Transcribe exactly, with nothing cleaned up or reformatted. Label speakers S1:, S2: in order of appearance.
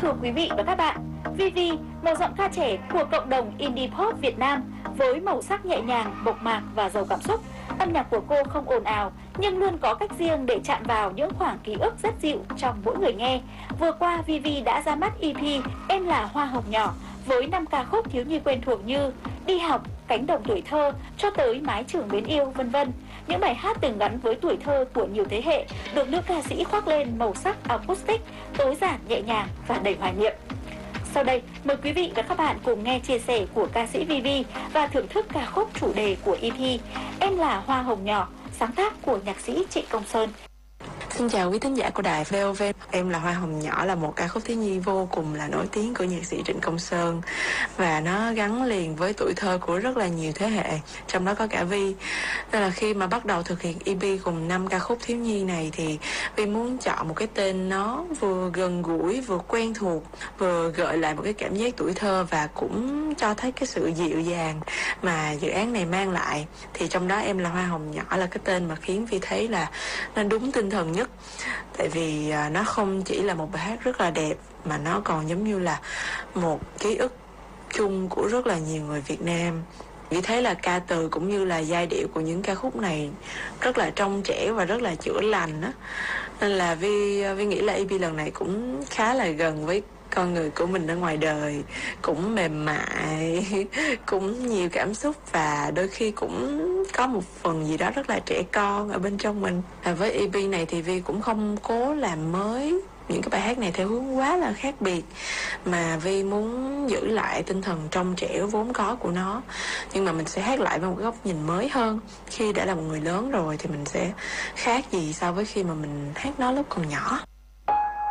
S1: Thưa quý vị và các bạn, vê vê, một giọng ca trẻ của cộng đồng indie pop Việt Nam với màu sắc nhẹ nhàng, mộc mạc và giàu cảm xúc. Âm nhạc của cô không ồn ào nhưng luôn có cách riêng để chạm vào những khoảng ký ức rất dịu trong mỗi người nghe. Vừa qua, vê vê đã ra mắt e pê Em là hoa hồng nhỏ với năm ca khúc thiếu nhi quen thuộc như Đi học, Cánh đồng tuổi thơ, cho tới Mái trường mến yêu, vân vân. Những bài hát từng gắn với tuổi thơ của nhiều thế hệ được nữ ca sĩ khoác lên màu sắc acoustic, tối giản nhẹ nhàng và đầy hoài niệm. Sau đây, mời quý vị và các bạn cùng nghe chia sẻ của ca sĩ vê vê và thưởng thức ca khúc chủ đề của e pê Em là hoa hồng nhỏ, sáng tác của nhạc sĩ Trịnh Công Sơn.
S2: Xin chào quý thính giả của đài vê o vê. Em là hoa hồng nhỏ là một ca khúc thiếu nhi vô cùng là nổi tiếng của nhạc sĩ Trịnh Công Sơn, và nó gắn liền với tuổi thơ của rất là nhiều thế hệ, trong đó có cả Vi. Nên là khi mà bắt đầu thực hiện e pê cùng năm ca khúc thiếu nhi này thì Vi muốn chọn một cái tên nó vừa gần gũi, vừa quen thuộc, vừa gợi lại một cái cảm giác tuổi thơ và cũng cho thấy cái sự dịu dàng mà dự án này mang lại. Thì trong đó Em là hoa hồng nhỏ là cái tên mà khiến Vi thấy là nó đúng tinh thần nhất. Tại vì à, nó không chỉ là một bài hát rất là đẹp mà nó còn giống như là một ký ức chung của rất là nhiều người Việt Nam. Vi thấy là ca từ cũng như là giai điệu của những ca khúc này rất là trong trẻo và rất là chữa lành á. Nên là Vi Vi nghĩ là e pê lần này cũng khá là gần với con người của mình ở ngoài đời, cũng mềm mại, cũng nhiều cảm xúc và đôi khi cũng có một phần gì đó rất là trẻ con ở bên trong mình. À, với e pê này thì Vi cũng không cố làm mới những cái bài hát này theo hướng quá là khác biệt, mà Vi muốn giữ lại tinh thần trong trẻo vốn có của nó, nhưng mà mình sẽ hát lại với một góc nhìn mới hơn. Khi đã là một người lớn rồi thì mình sẽ khác gì so với khi mà mình hát nó lúc còn nhỏ.